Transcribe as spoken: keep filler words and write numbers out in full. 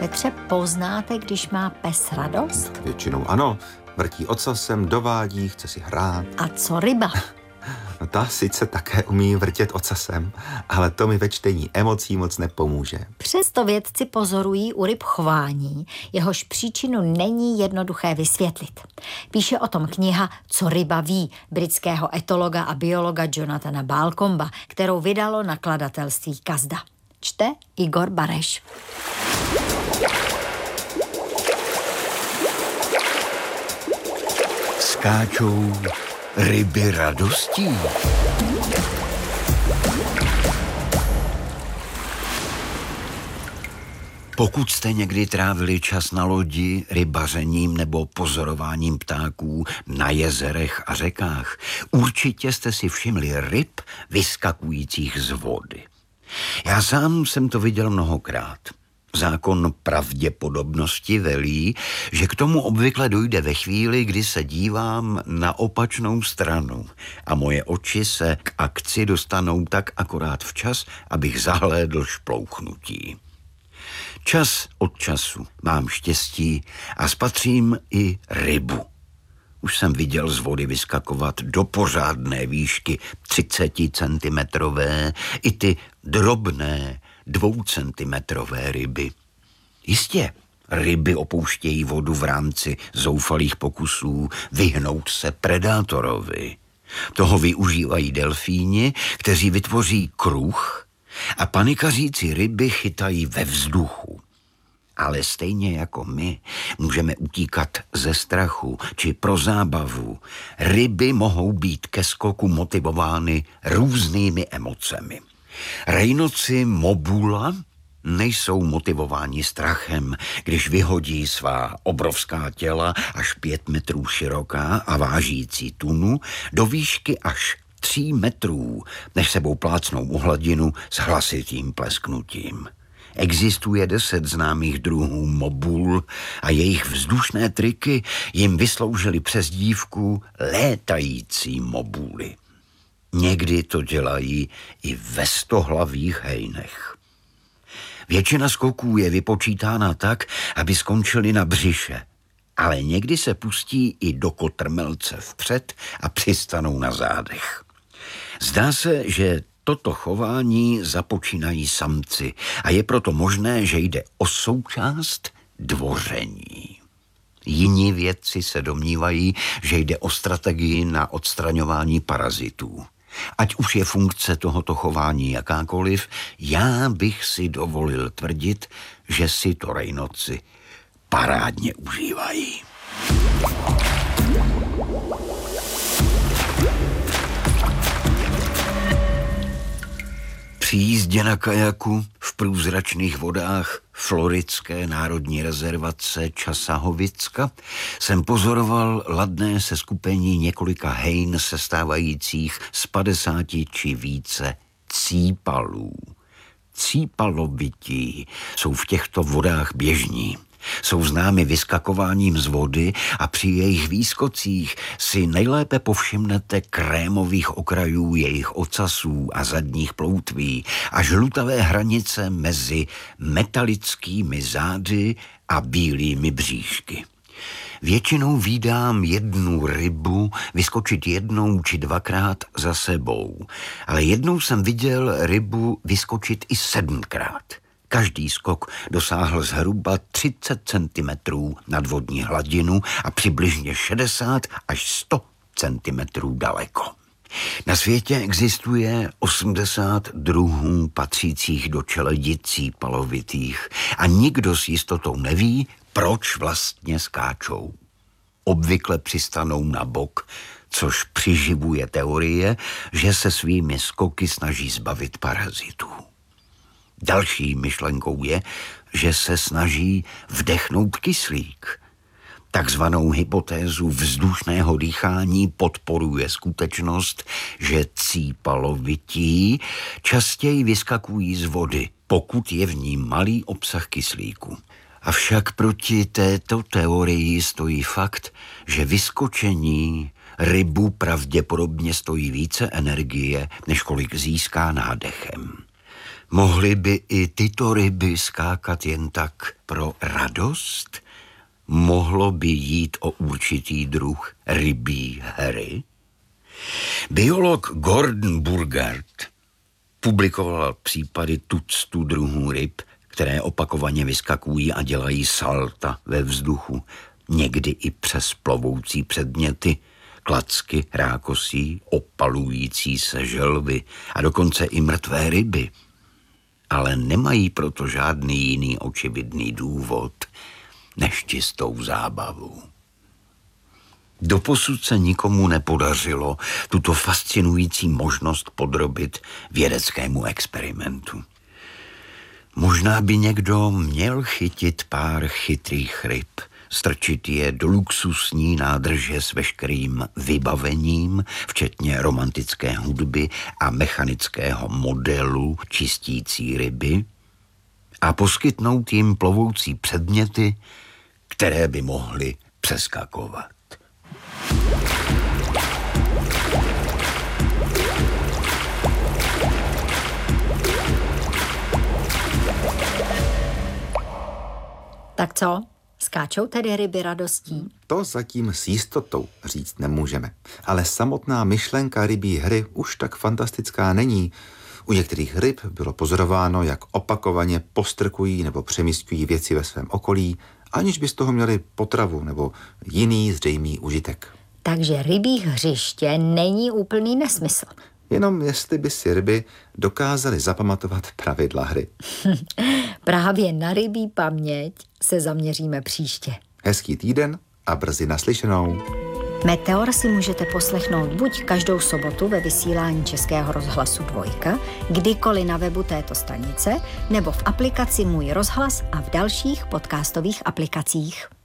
Petře, poznáte, když má pes radost? Většinou ano. Vrtí ocasem, dovádí, chce si hrát. A co ryba? No ta sice také umí vrtět ocasem, ale to mi ve čtení emocí moc nepomůže. Přesto vědci pozorují u ryb chování, jehož příčinu není jednoduché vysvětlit. Píše o tom kniha Co ryba ví britského etologa a biologa Jonathana Balcomba, kterou vydalo nakladatelství Kazda. Čte Igor Bareš. Skáčou ryby radostí. Pokud jste někdy trávili čas na lodi, rybařením nebo pozorováním ptáků na jezerech a řekách, určitě jste si všimli ryb vyskakujících z vody. Já sám jsem to viděl mnohokrát. Zákon pravděpodobnosti velí, že k tomu obvykle dojde ve chvíli, kdy se dívám na opačnou stranu a moje oči se k akci dostanou tak akorát včas, abych zahlédl šplouchnutí. Čas od času mám štěstí a spatřím i rybu. Už jsem viděl z vody vyskakovat do pořádné výšky třicetincentimetrové i ty drobné dvoucentimetrové ryby. Jistě, ryby opouštějí vodu v rámci zoufalých pokusů vyhnout se predátorovi. Toho využívají delfíni, kteří vytvoří kruh a panikařící ryby chytají ve vzduchu. Ale stejně jako my můžeme utíkat ze strachu či pro zábavu, ryby mohou být ke skoku motivovány různými emocemi. Rejnoci mobula nejsou motivováni strachem, když vyhodí svá obrovská těla až pět metrů široká a vážící tunu do výšky až tří metrů, než sebou plácnou u hladinu s hlasitým plesknutím. Existuje deset známých druhů mobul a jejich vzdušné triky jim vysloužily přezdívku létající mobuly. Někdy to dělají i ve stohlavých hejnech. Většina skoků je vypočítána tak, aby skončili na břiše, ale někdy se pustí i do kotrmelce vpřed a přistanou na zádech. Zdá se, že toto chování započínají samci a je proto možné, že jde o součást dvoření. Jiní vědci se domnívají, že jde o strategii na odstraňování parazitů. Ať už je funkce tohoto chování jakákoliv, já bych si dovolil tvrdit, že si to rejnoci parádně užívají. Při jízdě na kajaku v průzračných vodách floridské národní rezervace Časahovicka jsem pozoroval ladné seskupení několika hejn sestávajících z padesáti či více cípalů. Cípalovití jsou v těchto vodách běžní. Jsou známy vyskakováním z vody a při jejich výskocích si nejlépe povšimnete krémových okrajů jejich ocasů a zadních ploutví a žlutavé hranice mezi metalickými zády a bílými bříšky. Většinou vídám jednu rybu vyskočit jednou či dvakrát za sebou, ale jednou jsem viděl rybu vyskočit i sedmkrát. Každý skok dosáhl zhruba třicet centimetrů nad vodní hladinu a přibližně šedesát až sto centimetrů daleko. Na světě existuje osmdesát druhů patřících do čeledi cípalovitých a nikdo s jistotou neví, proč vlastně skáčou. Obvykle přistanou na bok, což přiživuje teorie, že se svými skoky snaží zbavit parazitů. Další myšlenkou je, že se snaží vdechnout kyslík. Takzvanou hypotézu vzdušného dýchání podporuje skutečnost, že cípalovití častěji vyskakují z vody, pokud je v ní malý obsah kyslíku. Avšak proti této teorii stojí fakt, že vyskočení rybu pravděpodobně stojí více energie, než kolik získá nádechem. Mohly by i tyto ryby skákat jen tak pro radost? Mohlo by jít o určitý druh rybí hry? Biolog Gordon Burgard publikoval případy tuctu druhů ryb, které opakovaně vyskakují a dělají salta ve vzduchu, někdy i přes plovoucí předměty, klacky, rákosí, opalující se želvy a dokonce i mrtvé ryby. Ale nemají proto žádný jiný očividný důvod než čistou zábavu. Doposud se nikomu nepodařilo tuto fascinující možnost podrobit vědeckému experimentu. Možná by někdo měl chytit pár chytrých ryb, strčit je do luxusní nádrže s veškerým vybavením, včetně romantické hudby a mechanického modelu čistící ryby, a poskytnout jim plovoucí předměty, které by mohly přeskakovat. Tak co? Skáčou tedy ryby radostí? To zatím s jistotou říct nemůžeme. Ale samotná myšlenka rybí hry už tak fantastická není. U některých ryb bylo pozorováno, jak opakovaně postrkují nebo přemísťují věci ve svém okolí, aniž by z toho měli potravu nebo jiný zřejmý užitek. Takže rybí hřiště není úplný nesmysl. Jenom jestli by si ryby dokázaly zapamatovat pravidla hry. Právě na rybí paměť se zaměříme příště. Hezký týden a brzy naslyšenou. Meteor si můžete poslechnout buď každou sobotu ve vysílání Českého rozhlasu Dvojka, kdykoliv na webu této stanice, nebo v aplikaci Můj rozhlas a v dalších podcastových aplikacích.